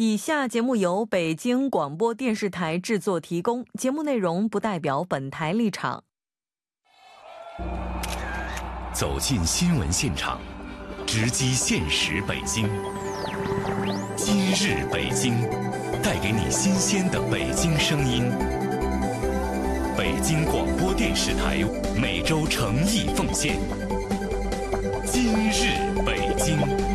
以下节目由北京广播电视台制作提供，节目内容不代表本台立场。 走进新闻现场，直击现实北京。今日北京，带给你新鲜的北京声音。北京广播电视台每周诚意奉献。今日北京。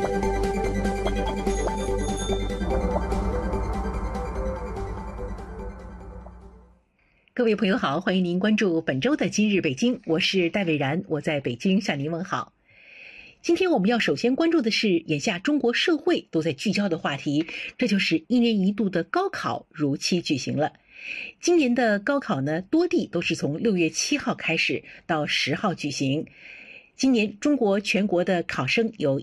各位朋友好，欢迎您关注本周的今日北京，我是戴伟然，我在北京向您问好。今天我们要首先关注的是眼下中国社会都在聚焦的话题，这就是1年1度的高考如期举行了。今年的高考呢，多地都是从6月7号开始到10号举行。今年中国全国的考生有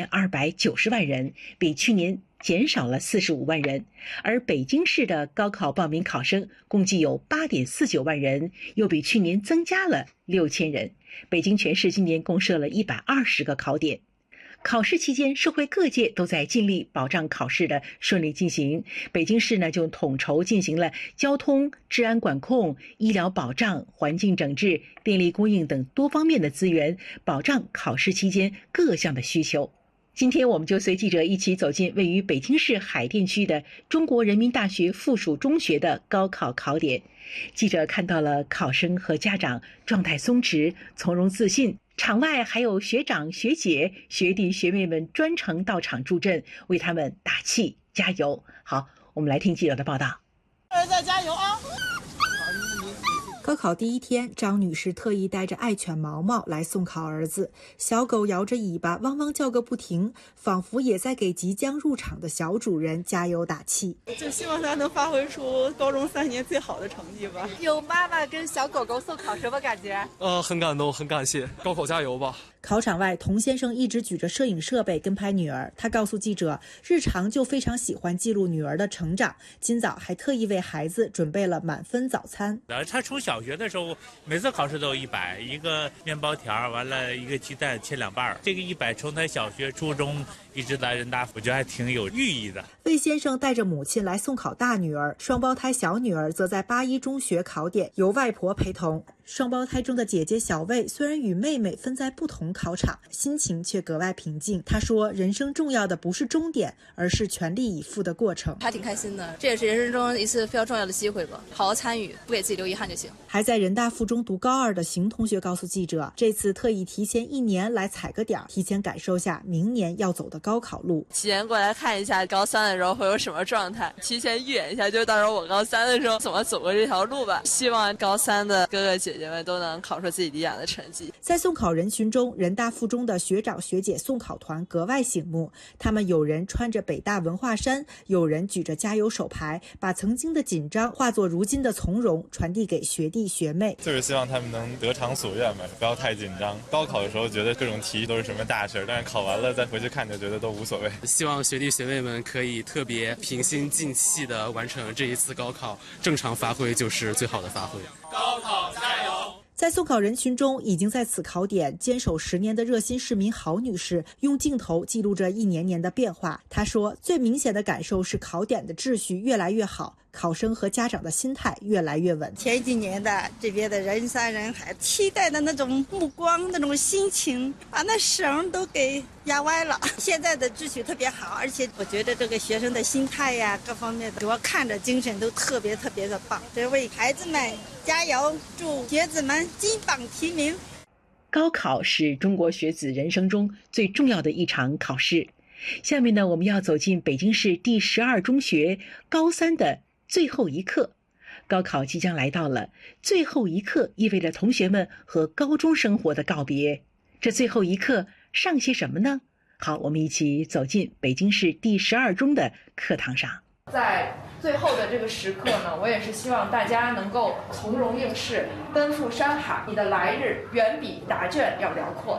1290万人，比去年减少了45万人，而北京市的高考报名考生共计有8.49万人，又比去年增加了6000人。北京全市今年共设了120个考点。考试期间，社会各界都在尽力保障考试的顺利进行。北京市呢就统筹进行了交通、治安管控、医疗保障、环境整治、电力供应等多方面的资源，保障考试期间各项的需求。今天我们就随记者一起走进位于北京市海淀区的中国人民大学附属中学的高考考点。记者看到了考生和家长状态松弛、从容自信，场外还有学长学姐、学弟学妹们专程到场助阵，为他们打气加油。好，我们来听记者的报道。 儿子加油啊！ 高考第一天，张女士特意带着爱犬毛毛来送考儿子，小狗摇着尾巴汪汪叫个不停，仿佛也在给即将入场的小主人加油打气。 就希望他能发挥出高中3年最好的成绩吧。 有妈妈跟小狗狗送考，什么感觉？ 很感动，很感谢，高考加油吧。 考场外，童先生一直举着摄影设备跟拍女儿。他告诉记者，日常就非常喜欢记录女儿的成长，今早还特意为孩子准备了满分早餐。 他初小学的时候，每次考试都有100，一个面包条，完了一个鸡蛋切2半。这个100从他小学、初中一直在人大，我觉得还挺有寓意的。 魏先生带着母亲来送考大女儿，双胞胎小女儿则在8一中学考点，由外婆陪同。双胞胎中的姐姐小魏虽然与妹妹分在不同考场，心情却格外平静。她说，人生重要的不是终点，而是全力以赴的过程。 还挺开心的，这也是人生中一次非常重要的机会吧，好好参与，不给自己留遗憾就行。 还在人大附中读高2的邢同学告诉记者，这次特意提前1年来踩个点，提前感受下明年要走的高考路。 提前过来看一下高3的时候会有什么状态，提前预演一下，就到时候我高3的时候怎么走过这条路吧。希望高3的哥哥姐姐们都能考出自己理想的成绩。 在送考人群中，人大附中的学长学姐送考团格外醒目，他们有人穿着北大文化衫，有人举着加油手牌，把曾经的紧张化作如今的从容，传递给学弟学妹。 就是希望他们能得偿所愿吧，不要太紧张。高考的时候觉得各种题都是什么大事，但是考完了再回去看就觉得都无所谓。 希望学弟学妹们可以特别平心静气地完成这一次高考，正常发挥就是最好的发挥。 高考加油！ 在送考人群中，已经在此考点坚守10年的热心市民郝女士用镜头记录着一年年的变化。她说，最明显的感受是考点的秩序越来越好，考生和家长的心态越来越稳。 前几年的这边的人山人海，期待的那种目光、那种心情，把那绳都给压歪了。现在的秩序特别好，而且我觉得这个学生的心态呀，各方面的，我看着精神都特别的棒。这为孩子们加油，祝学子们金榜题名。 高考是中国学子人生中最重要的一场考试。下面呢，我们要走进北京市第12中学高3的最后一刻。高考即将来到了，最后一刻意味着同学们和高中生活的告别。这最后一刻上些什么呢？好，我们一起走进北京市第12中的课堂上。 在最后的这个时刻呢，我也是希望大家能够从容应试，奔赴山海，你的来日远比答卷要辽阔。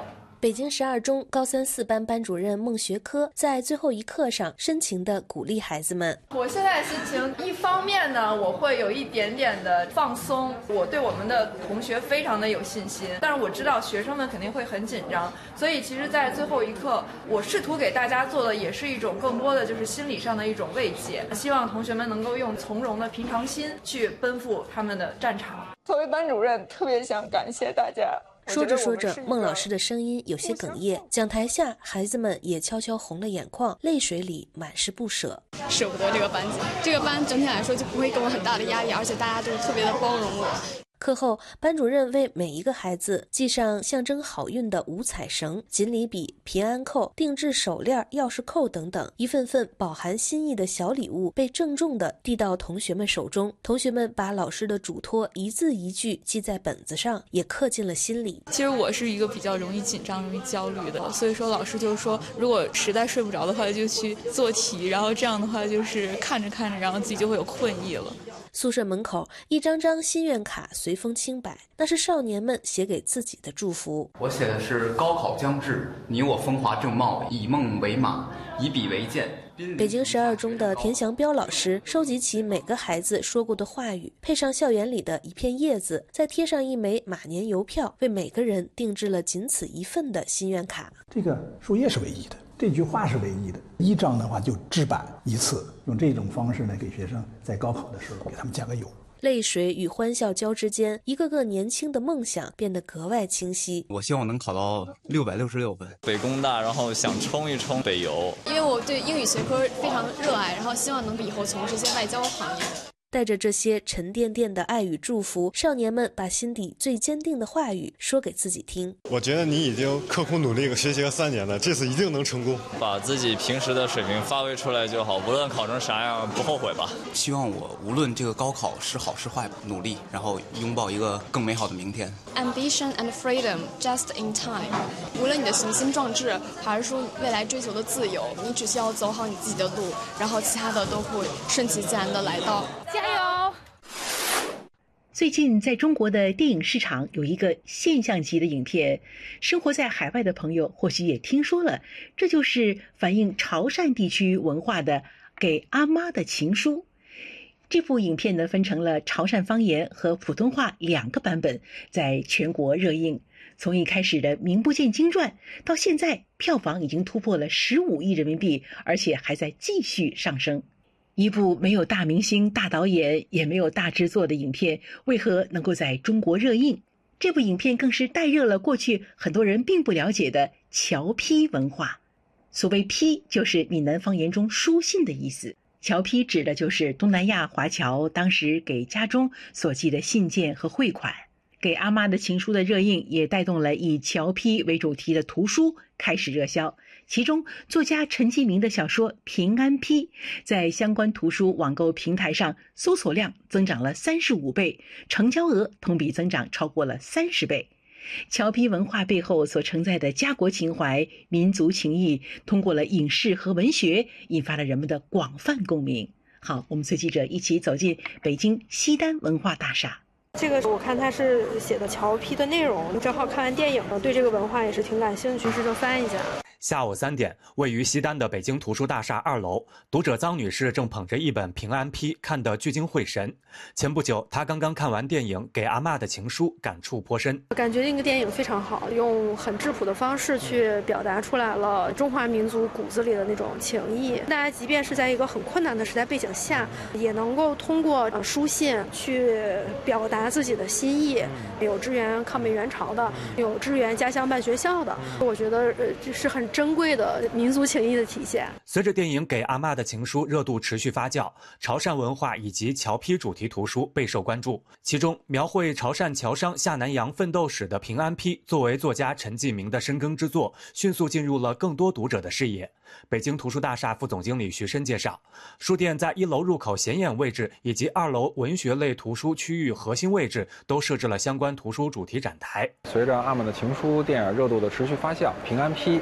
北京12中高3、4班班主任孟学科在最后一课上深情地鼓励孩子们。 我现在的心情，一方面呢，我会有一点点的放松，我对我们的同学非常的有信心，但是我知道学生们肯定会很紧张，所以其实在最后一刻，我试图给大家做的也是一种更多的就是心理上的一种慰藉，希望同学们能够用从容的平常心去奔赴他们的战场。 作为班主任，特别想感谢大家。 说着说着，孟老师的声音有些哽咽，讲台下孩子们也悄悄红了眼眶，泪水里满是不舍。 舍不得这个班级，这个班整体来说就不会给我很大的压力，而且大家都特别的包容我。 课后，班主任为每一个孩子系上象征好运的五彩绳、锦鲤笔、平安扣、定制手链、钥匙扣等等，一份份饱含心意的小礼物被郑重地递到同学们手中。同学们把老师的嘱托一字一句记在本子上，也刻进了心里。 其实我是一个比较容易紧张、容易焦虑的，所以说老师就说，如果实在睡不着的话，就去做题，然后这样的话就是看着看着，然后自己就会有困意了。 宿舍门口一张张心愿卡随风轻摆，那是少年们写给自己的祝福。 我写的是高考将至，你我风华正茂，以梦为马，以笔为剑。 北京12中的田祥彪老师收集起每个孩子说过的话语，配上校园里的一片叶子，再贴上一枚马年邮票，为每个人定制了仅此一份的心愿卡。 这个树叶是唯一的，这句话是唯一的，一张的话就制版一次，用这种方式呢，给学生在高考的时候给他们加个油。 泪水与欢笑交织间，一个个年轻的梦想变得格外清晰。 我希望能考到666分， 北工大，然后想冲一冲北邮。 因为我对英语学科非常热爱，然后希望能以后从事一些外交行业。 带着这些沉甸甸的爱与祝福，少年们把心底最坚定的话语说给自己听。 我觉得你已经刻苦努力学习了3年了，这次一定能成功。 把自己平时的水平发挥出来就好，无论考成啥样不后悔吧。 希望我无论这个高考是好是坏吧，努力，然后拥抱一个更美好的明天。 Ambition and freedom just in time。无论你的雄心壮志，还是说未来追求的自由，你只需要走好你自己的路，然后其他的都会顺其自然的来到。加油！ 最近在中国的电影市场有一个现象级的影片，生活在海外的朋友或许也听说了，这就是反映潮汕地区文化的《给阿妈的情书》。这部影片呢，分成了潮汕方言和普通话2个版本，在全国热映。从一开始的名不见经传，到现在票房已经突破了15亿人民币，而且还在继续上升。一部没有大明星、大导演，也没有大制作的影片，为何能够在中国热映？这部影片更是带热了过去很多人并不了解的侨批文化。所谓批，就是闽南方言中书信的意思。侨批指的就是东南亚华侨当时给家中所寄的信件和汇款。给阿妈的情书的热映，也带动了以侨批为主题的图书开始热销。其中，作家陈继明的小说《平安批》在相关图书网购平台上搜索量增长了35倍，成交额同比增长超过了30倍。侨批文化背后所承载的家国情怀、民族情谊，通过了影视和文学，引发了人们的广泛共鸣。好，我们随记者一起走进北京西单文化大厦。 这个我看他是写的侨批的内容，正好看完电影了，对这个文化也是挺感兴趣，试着翻一下。 下午3点，位于西单的北京图书大厦2楼，读者臧女士正捧着一本《平安批》，看得聚精会神。前不久，她刚刚看完电影《给阿嬷的情书》，感触颇深。 感觉这个电影非常好，用很质朴的方式去表达出来了中华民族骨子里的那种情谊。大家即便是在一个很困难的时代背景下，也能够通过书信去表达自己的心意。有支援抗美援朝的，有支援家乡办学校的，我觉得这是很珍贵的民族情谊的体现。 随着电影《给阿嬷的情书》热度持续发酵，潮汕文化以及侨批主题图书备受关注。其中，描绘潮汕侨商下南洋奋斗史的《平安批》，作为作家陈继明的深耕之作，迅速进入了更多读者的视野。北京图书大厦副总经理徐申介绍，书店在1楼入口显眼位置以及2楼文学类图书区域核心位置都设置了相关图书主题展台。 随着阿嬷的情书电影热度的持续发酵，平安批销量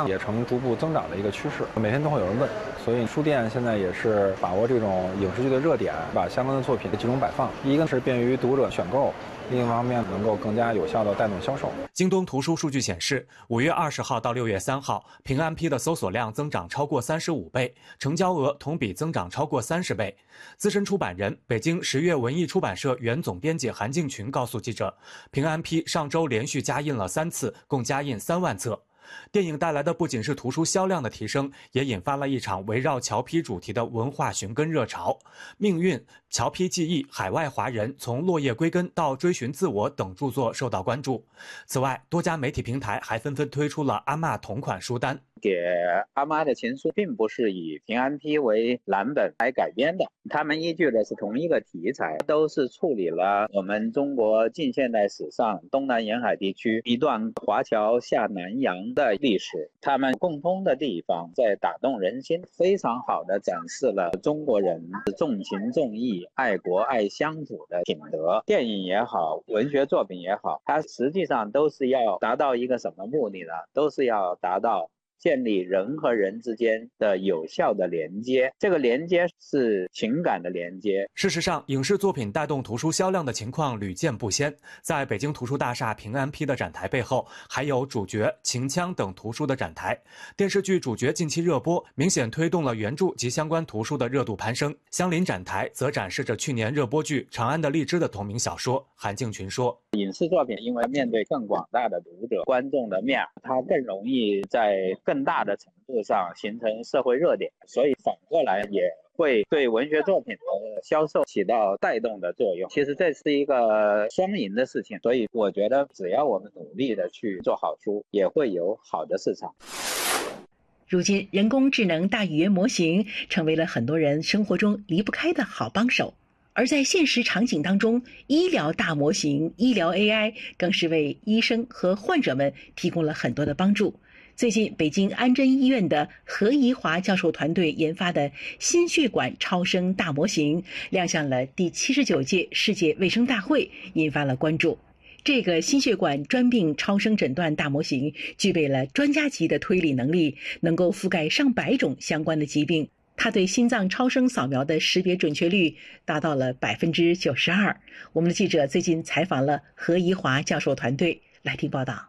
量也呈逐步增长的一个趋势，每天都会有人问，所以书店现在也是把握这种影视剧的热点，把相关的作品集中摆放，一个是便于读者选购，另一方面能够更加有效地带动销售。 京东图书数据显示，5月20号到6月3号，平安批的搜索量增长超过35倍，成交额同比增长超过30倍。资深出版人、北京十月文艺出版社原总编辑韩敬群告诉记者，平安批上周连续加印了3次，共加印3万册。电影带来的不仅是图书销量的提升，也引发了一场围绕侨批主题的文化寻根热潮。命运、侨批记忆、海外华人从落叶归根到追寻自我等著作受到关注。此外，多家媒体平台还纷纷推出了阿嬷同款书单。 给阿妈的情书并不是以平安批为蓝本来改编的，他们依据的是同一个题材，都是处理了我们中国近现代史上东南沿海地区一段华侨下南洋的历史。他们共通的地方在打动人心，非常好的展示了中国人重情重义、爱国爱乡土的品德。电影也好，文学作品也好，它实际上都是要达到一个什么目的呢？都是要达到建立人和人之间的有效的连接，这个连接是情感的连接。 事实上，影视作品带动图书销量的情况屡见不鲜。在北京图书大厦平安批的展台背后，还有主角、秦腔等图书的展台。电视剧主角近期热播，明显推动了原著及相关图书的热度攀升。相邻展台则展示着去年热播剧《长安的荔枝》的同名小说。韩敬群说， 影视作品因为面对更广大的读者观众的面，它更容易在更大的程度上形成社会热点，所以反过来也会对文学作品的销售起到带动的作用。其实这是一个双赢的事情，所以我觉得只要我们努力的去做好书，也会有好的市场。 如今，人工智能大语言模型成为了很多人生活中离不开的好帮手。而在现实场景当中，医疗大模型、医疗 AI 更是为医生和患者们提供了很多的帮助。最近，北京安贞医院的何怡华教授团队研发的心血管超声大模型亮相了第79届世界卫生大会，引发了关注。这个心血管专病超声诊断大模型具备了专家级的推理能力，能够覆盖上百种相关的疾病。它对心脏超声扫描的识别准确率达到了92%。我们的记者最近采访了何怡华教授团队，来听报道。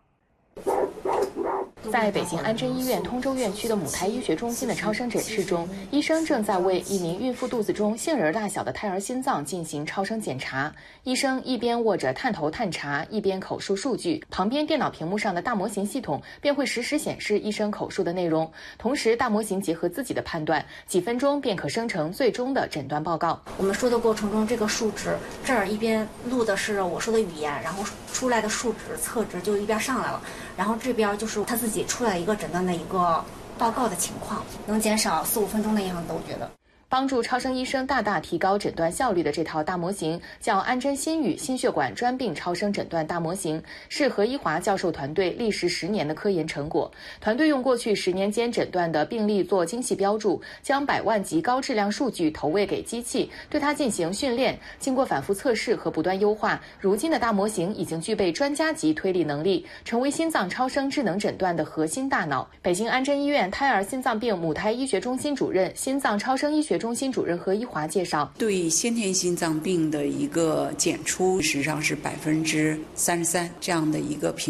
在北京安贞医院通州院区的母胎医学中心的超声诊室中，医生正在为一名孕妇肚子中杏仁大小的胎儿心脏进行超声检查。医生一边握着探头探查，一边口述数据，旁边电脑屏幕上的大模型系统便会实时显示医生口述的内容。同时，大模型结合自己的判断，几分钟便可生成最终的诊断报告。 我们说的过程中，这个数值这儿一边录的是我说的语言，然后出来的数值测值就一边上来了，然后这边就是他自己出来一个诊断的一个报告的情况，能减少4-5分钟的样子，我觉得。 帮助超声医生大大提高诊断效率的这套大模型叫安贞心语心血管专病超声诊断大模型，是何怡华教授团队历时10年的科研成果。团队用过去10年间诊断的病例做精细标注，将100万级高质量数据投喂给机器，对它进行训练。经过反复测试和不断优化，如今的大模型已经具备专家级推理能力，成为心脏超声智能诊断的核心大脑。北京安贞医院胎儿心脏病母胎医学中心主任、心脏超声医学中心主任何怡华介绍， 对先天心脏病的一个检出，实际上是33%这样的一个平